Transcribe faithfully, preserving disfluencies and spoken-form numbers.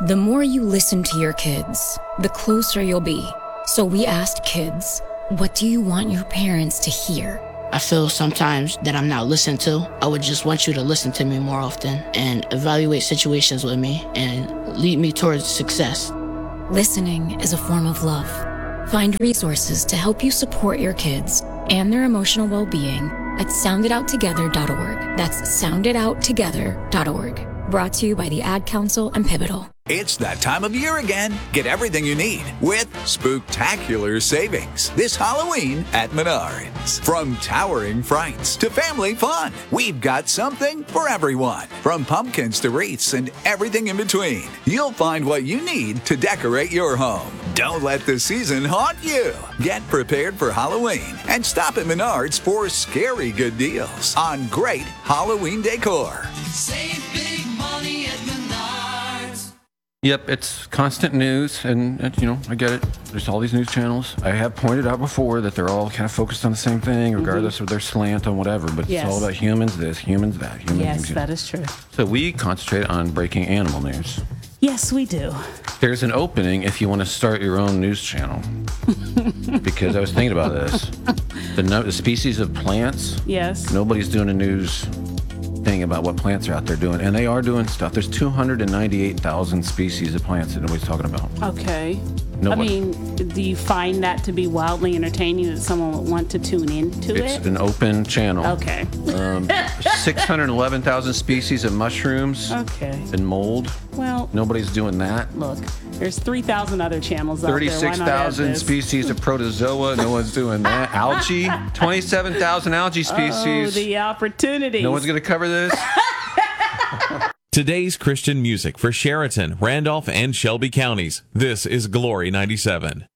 The more you listen to your kids, the closer you'll be. So we asked kids, what do you want your parents to hear? I feel sometimes that I'm not listened to. I would just want you to listen to me more often and evaluate situations with me and lead me towards success. Listening is a form of love. Find resources to help you support your kids and their emotional well-being at sound it out together dot org. That's sound it out together dot org. Brought to you by the Ad Council and Pivotal. It's that time of year again. Get everything you need with spooktacular savings this Halloween at Menards. From towering frights to family fun, we've got something for everyone. From pumpkins to wreaths and everything in between, you'll find what you need to decorate your home. Don't let the season haunt you. Get prepared for Halloween and stop at Menards for scary good deals on great Halloween decor. Save big money at Menards. Yep, it's constant news, and, and, you know, I get it. There's all these news channels. I have pointed out before that they're all kind of focused on the same thing, regardless mm-hmm. of their slant on whatever, but yes. It's all about humans this, humans that. Humans, yes, humans, that is true. So we concentrate on breaking animal news. Yes, we do. There's an opening if you want to start your own news channel. Because I was thinking about this. The, no, the species of plants. Yes. Nobody's doing a news thing about what plants are out there doing, and they are doing stuff. There's two hundred ninety-eight thousand species of plants that nobody's talking about. Okay. No I one. mean, do you find that to be wildly entertaining that someone would want to tune into it's it? It's an open channel. Okay. Um, six hundred eleven thousand species of mushrooms okay. and mold. Well, nobody's doing that. Look, there's three thousand other channels out there. thirty-six thousand species of protozoa. No one's doing that. Algae. twenty-seven thousand algae species. Oh, the opportunities. No one's going to cover this. Today's Christian music for Sheraton, Randolph, and Shelby counties. This is Glory ninety-seven.